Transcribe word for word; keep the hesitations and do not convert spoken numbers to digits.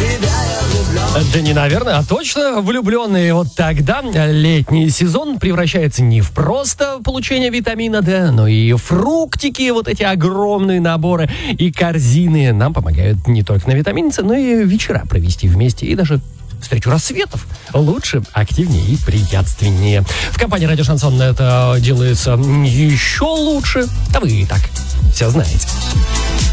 Да не, наверное, а точно влюбленные. Вот тогда летний сезон превращается не в просто получение витамина D, но и фруктики, вот эти огромные наборы и корзины нам помогают не только на витамин С, но и вечера провести вместе и даже встречу рассветов лучше, активнее и приятственнее. В компании «Радио Шансон» это делается еще лучше, а вы и так все знаете.